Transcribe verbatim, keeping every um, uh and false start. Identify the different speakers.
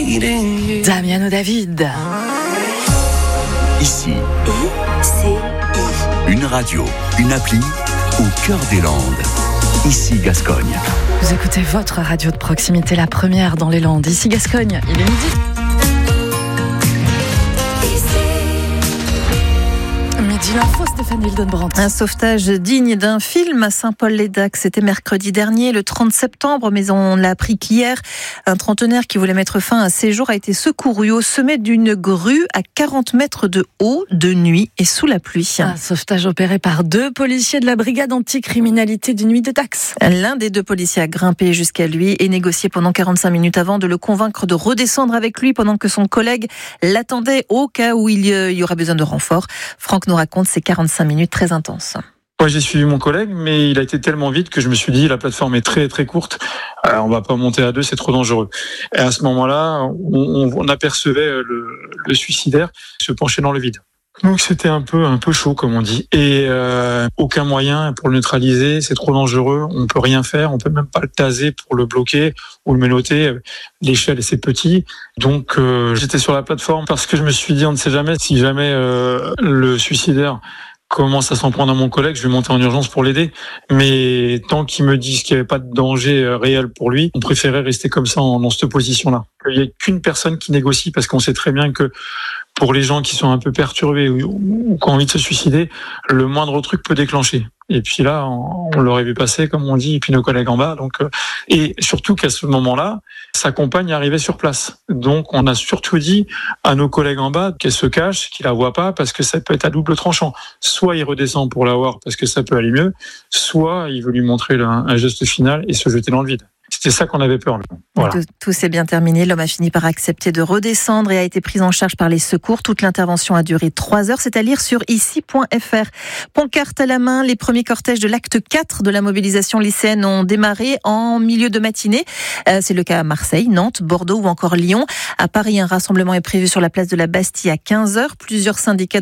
Speaker 1: Damiano David.
Speaker 2: Ici,
Speaker 3: C I.
Speaker 2: une radio, une appli au cœur des Landes. Ici Gascogne.
Speaker 1: Vous écoutez votre radio de proximité, la première dans les Landes. Ici Gascogne, il est midi. Midi l'info, Stéphanie Hildenbrandt.
Speaker 4: Un sauvetage digne d'un film à Saint-Paul-les-Dax. C'était mercredi dernier, le trente septembre, mais on l'a appris qu'hier, un trentenaire qui voulait mettre fin à ses jours a été secouru au sommet d'une grue à quarante mètres de haut, de nuit et sous la pluie.
Speaker 1: Un sauvetage opéré par deux policiers de la brigade anticriminalité du Nuit de Dax.
Speaker 4: L'un des deux policiers a grimpé jusqu'à lui et négocié pendant quarante-cinq minutes avant de le convaincre de redescendre avec lui pendant que son collègue l'attendait au cas où il y aurait besoin de renfort. Franck nous raconte ces quarante-cinq minutes très intenses.
Speaker 5: Ouais, j'ai suivi mon collègue, mais il a été tellement vite que je me suis dit la plateforme est très très courte, euh, on va pas monter à deux, c'est trop dangereux. Et à ce moment-là, on, on apercevait le, le suicidaire se pencher dans le vide. Donc c'était un peu un peu chaud comme on dit, et euh, aucun moyen pour le neutraliser, c'est trop dangereux, on peut rien faire, on peut même pas le taser pour le bloquer ou le menotter, l'échelle c'est petit. Donc euh, j'étais sur la plateforme parce que je me suis dit on ne sait jamais si jamais euh, le suicidaire commence à s'en prendre à mon collègue, je vais monter en urgence pour l'aider. Mais tant qu'ils me disent qu'il n'y avait pas de danger réel pour lui, on préférait rester comme ça dans cette position-là. Il n'y a qu'une personne qui négocie parce qu'on sait très bien que pour les gens qui sont un peu perturbés ou qui ont envie de se suicider, le moindre truc peut déclencher. Et puis là, on l'aurait vu passer, comme on dit, et puis nos collègues en bas. Donc, et surtout qu'à ce moment-là, sa compagne arrivait sur place. Donc, on a surtout dit à nos collègues en bas qu'elle se cache, qu'ils la voient pas, parce que ça peut être à double tranchant. Soit il redescend pour la voir parce que ça peut aller mieux, soit il veut lui montrer un geste final et se jeter dans le vide. C'était ça qu'on avait peur. Voilà.
Speaker 4: Tout, tout s'est bien terminé. L'homme a fini par accepter de redescendre et a été pris en charge par les secours. Toute l'intervention a duré trois heures. C'est à lire sur ici point f r. Pancarte à la main, les premiers cortèges de l'acte quatre de la mobilisation lycéenne ont démarré en milieu de matinée. Euh, c'est le cas à Marseille, Nantes, Bordeaux ou encore Lyon. À Paris, un rassemblement est prévu sur la place de la Bastille à quinze heures. Plusieurs syndicats